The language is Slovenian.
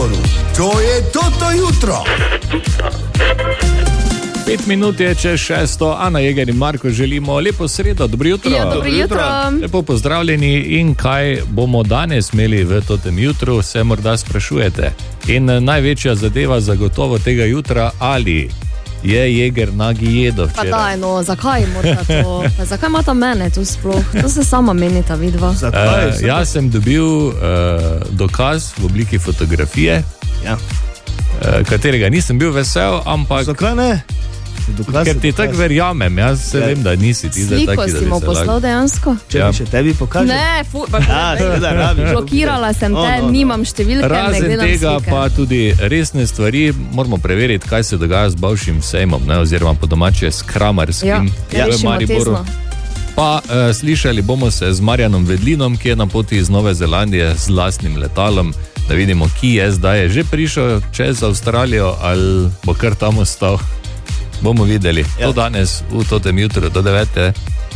Mariboru. To je Toto jutro. 5 minut je čez 6. Ana Jeger in Marko želimo lepo sredo, dobro jutro. Ja, dobro jutro. Lepo pozdravljeni in kaj bomo danes imeli v totem jutru, se morda sprašujete. In največja zadeva zagotovo tega jutra, ali je Jeger nagi jedo včeraj. Pa daj, no, zakaj morda to? Pa zakaj imata mene tu sploh? To se sama menita, vidva. Jaz sem dobil dokaz v obliki fotografije, katerega nisem bil vesel, ampak... Zakaj ne? Ker ti tako verjamem, jaz se vem, da nisi ti zdaj taki, da bi se Sliko si mu poslal dejansko? Če bi še tebi pokažel. Ne, blokirala sem te, nimam številke. Razen tega pa tudi resne stvari moramo preveriti, kaj se dogaja z bivšim sejmom, oziroma po domače s kramarskim v Mariboru. Pa slišali bomo se z Marjanom Vedlinom, ki je na poti iz Nove Zelandije z lastnim letalom, da vidimo, ki je zdaj že prišel čez Avstralijo ali bo kar tam ostal. Bomo videli. To danes v totem jutru do 9.